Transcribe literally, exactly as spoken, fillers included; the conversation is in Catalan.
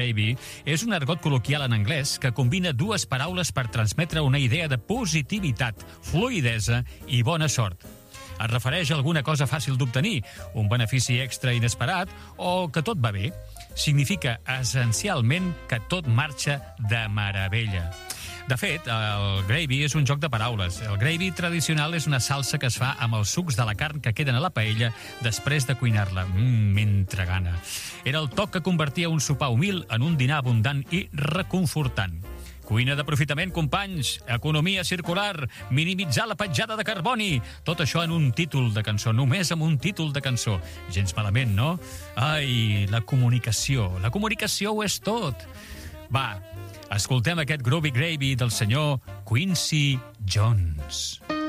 Gravy és un argot col·loquial en anglès que combina dues paraules per transmetre una idea de positivitat, fluïdesa i bona sort. Es refereix a alguna cosa fàcil d'obtenir, un benefici extra inesperat o que tot va bé. Significa essencialment que tot marxa de meravella. De fet, el gravy és un joc de paraules. El gravy tradicional és una salsa que es fa amb els sucs de la carn que queden a la paella després de cuinar-la. Mmm, mentre gana. Era el toc que convertia un sopar humil en un dinar abundant i reconfortant. Cuina d'aprofitament, companys, economia circular, minimitzar la petjada de carboni. Tot això en un títol de cançó, només amb un títol de cançó. Gens malament, no? Ai, la comunicació. La comunicació ho és tot. Va, escoltem aquest Groovy Gravy del senyor Quincy Jones.